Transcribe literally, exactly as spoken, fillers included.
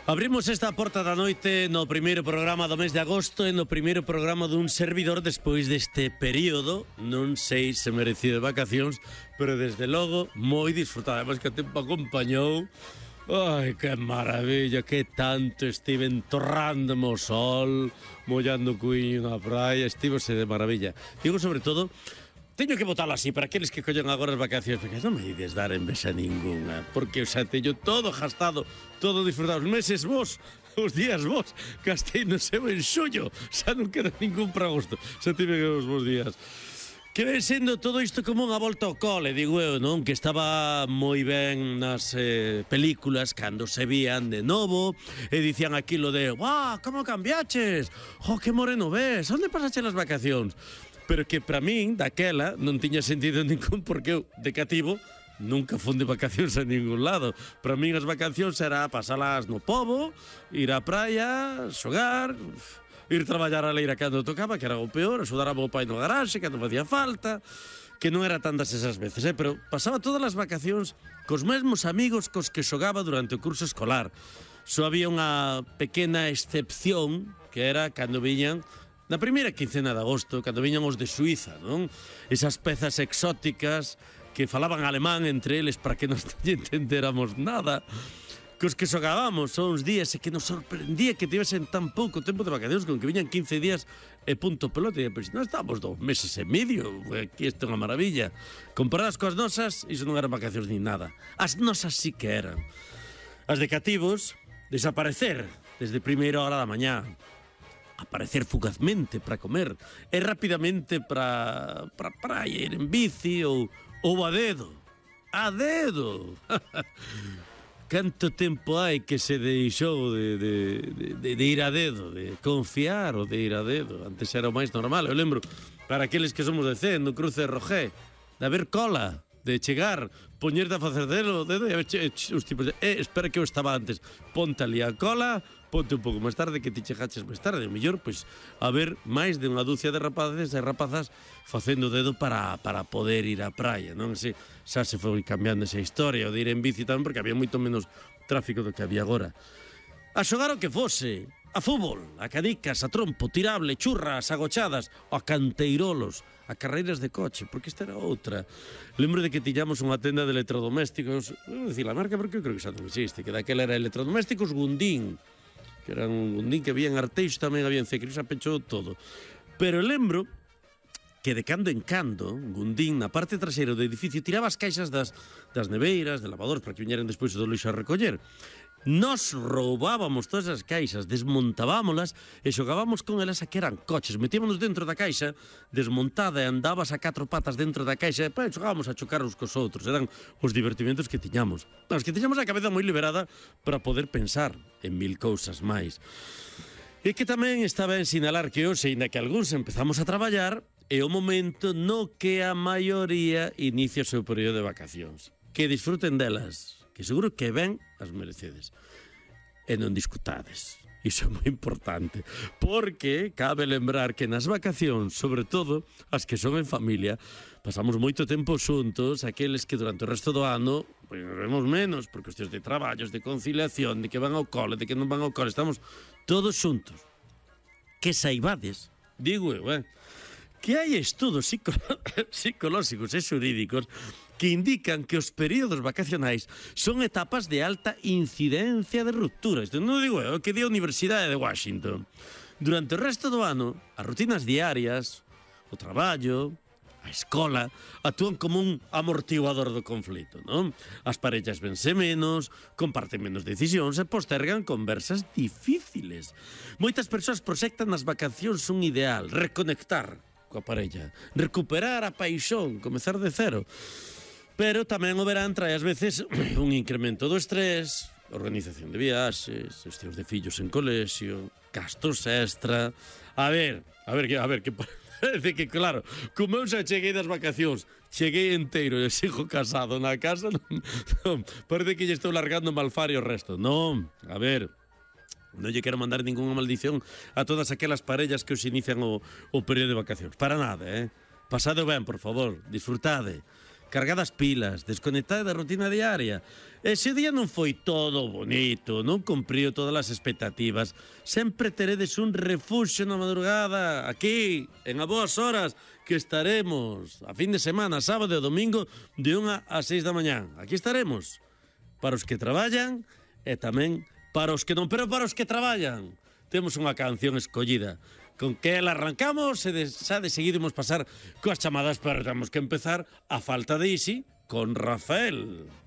Abrimos esta porta da noite no primeiro programa do mes de agosto e no primeiro programa dun servidor despois deste período, non sei se merecido de vacacións, pero desde logo moi disfrutado, además que o tempo acompañou. Ai, que maravilla, que tanto estive entorrándome o sol, mollando o cuiño na praia, estivose de maravilla. Digo sobre todo, teño que botalo así para aqueles que collen agora as vacacións, porque non me ides dar envexa ninguna, porque xa teño todo gastado, todo disfrutado. Os meses vos, os días vos, gastei no seu en xullo, xa non queda ningún para agosto, xa tive os vos días. Que ven sendo todo isto como unha volta ao cole, digo eu, non? Que estaba moi ben nas eh, películas cando se vían de novo e dicían aquilo de «Uah, como cambiaches? Oh, que moreno ves, onde pasache as vacacións?» Pero que para min, daquela, non tiña sentido ningún porque eu, de cativo, nunca fun de vacacións a ningún lado. Para min as vacacións era pasalas no pobo, ir á praia, xogar, ir traballar a leira cando tocaba, que era o peor, axudar a meu pai no garaxe, cando facía falta, que non era tantas esas veces, eh? Pero pasaba todas as vacacións cos mesmos amigos cos que xogaba durante o curso escolar. Só había unha pequena excepción, que era cando viñan na primeira quincena de agosto, cando viñan os de Suiza, non? Esas pezas exóticas que falaban alemán entre eles para que nos entendéramos nada, cos que xogábamos uns días e que nos sorprendía que tivesen tan pouco tempo de vacacións, con que viñan quince días e punto pelota, e pois non estábamos dous meses e medio, aquí isto é unha maravilla. Comparadas coas nosas, iso non eran vacacións ni nada. As nosas sí que eran. As de cativos, desaparecer desde primeira hora da mañá, aparecer fugazmente para comer e rapidamente para para praia, ir en bici ou, ou a dedo. A dedo! Canto tempo hai que se deixou de, de, de, de ir a dedo, de confiar ou de ir a dedo. Antes era o máis normal. Eu lembro, para aqueles que somos de C, no cruce de Rogé, de haber cola, de chegar, poñerte a facer dedo, dedo e a ver che, che, os tipos de... Eh, espera que eu estaba antes. Ponte ali a cola, ponte un pouco máis tarde, que ti chegaches máis tarde. O mellor, pois, a ver máis de unha dúcia de rapaces e rapazas facendo dedo para, para poder ir á praia, non? Se, xa se foi cambiando esa historia, o de ir en bici tamén, porque había moito menos tráfico do que había agora. A xogar o que fose, a fútbol, a cadicas, a trompo, tirable, churras, agochadas, a canteirolos, a carreiras de coche, porque esta era outra. Lembro de que tiñamos unha tenda de electrodomésticos, non vou dicir a marca porque eu creo que xa non existe, que daquela era electrodomésticos Gundín, que eran un Gundín que había en Arteixo, tamén había en Cecris, xa pechou todo. Pero lembro que de cando en cando, Gundín, na parte traseira do edificio, tiraba as caixas das, das neveiras, de lavadores, para que viñeran despois do lixo a recoller. Nos roubábamos todas as caixas, desmontábamolas e xogábamos con elas a que eran coches. Metíamos dentro da caixa, desmontada, e andabas a catro patas dentro da caixa e pa, xogábamos a chocar uns cos outros. Eran os divertimentos que tiñamos. Os que tiñamos a cabeza moi liberada para poder pensar en mil cousas máis. E que tamén está ben sinalar que hoxe, ainda que algúns empezamos a traballar, é o momento no que a maioría inicia o seu período de vacacións. Que disfruten delas, que seguro que ben as merecedes. E non discutades. Iso é moi importante, porque cabe lembrar que nas vacacións, sobre todo as que son en familia, pasamos moito tempo xuntos, aqueles que durante o resto do ano pois nos vemos menos, por cuestións de traballos, de conciliación, de que van ao cole, de que non van ao cole, estamos todos xuntos. Que saibades, digo eu, eh? Que hai estudos psico psicolóxicos e xurídicos que indican que os períodos vacacionais son etapas de alta incidencia de ruptura. Isto non digo eu, que di a Universidade de Washington. Durante o resto do ano, as rutinas diarias, o traballo, a escola, actúan como un amortiguador do conflito, non? As parellas vense menos, comparten menos decisións e postergan conversas difíciles. Moitas persoas proxectan nas vacacións un ideal, reconectar coa parella, recuperar a paixón, comezar de cero. Pero tamén o verán trae ás veces un incremento do estrés, organización de viaxes, gestións de fillos en colexio, gastos extra. A ver, a ver, a ver, que parece que, claro, como eu xa cheguei das vacacións, cheguei enteiro e sigo casado na casa, non, non, parece que lle estou largando malfario o resto. Non, a ver, non lle quero mandar ninguna maldición a todas aquelas parellas que os inician o, o período de vacacións. Para nada, eh? Pasade ben, por favor, disfrutade. cargadas pilas, desconectada da rutina diaria. Ese día non foi todo bonito, non cumpriu todas as expectativas. Sempre teredes un refuxo na madrugada, aquí, en a boas horas, que estaremos a fin de semana, sábado e domingo, de unha a seis da mañán. Aquí estaremos, para os que traballan e tamén para os que non, pero para os que traballan. Temos unha canción escollida con que ela arrancamos e de, xa de seguir imos pasar coas chamadas, pero temos que empezar a falta de Isi con Rafael.